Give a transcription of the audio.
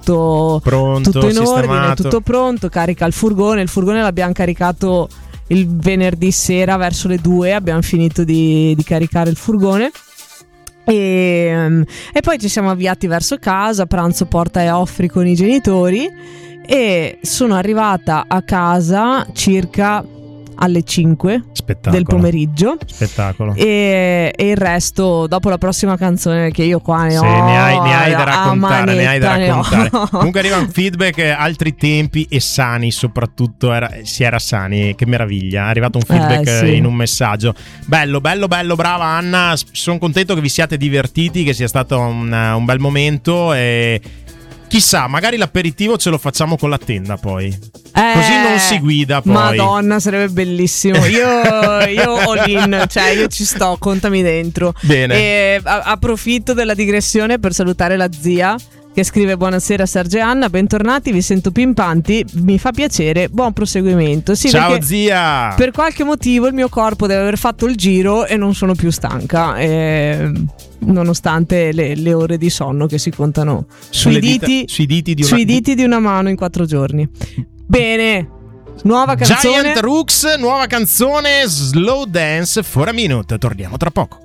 tutto in sistemato. ordine, tutto pronto, carica il furgone l'abbiamo caricato il venerdì sera verso le 2, abbiamo finito di caricare il furgone e poi ci siamo avviati verso casa, pranzo porta e offri con i genitori, e sono arrivata a casa circa alle 5 del pomeriggio. Spettacolo. E il resto dopo la prossima canzone, che io qua ne hai da raccontare, ho. Comunque arriva un feedback, altri tempi e sani, soprattutto si era sani, che meraviglia, è arrivato un feedback sì. in un messaggio. Bello, brava Anna, sono contento che vi siate divertiti, che sia stato un bel momento, e chissà, magari l'aperitivo ce lo facciamo con la tenda poi. Così non si guida poi. Madonna, sarebbe bellissimo. Io all in, cioè io ci sto, contami dentro. Bene. E approfitto della digressione per salutare la zia che scrive: buonasera Sergio e Anna, bentornati, vi sento pimpanti, mi fa piacere, buon proseguimento. Sì, ciao zia. Per qualche motivo il mio corpo deve aver fatto il giro e non sono più stanca, nonostante le ore di sonno che si contano sui diti di una mano in 4 giorni. Bene, nuova canzone, Giant Rooks, nuova canzone, Slow Dance for a Minute. Torniamo tra poco.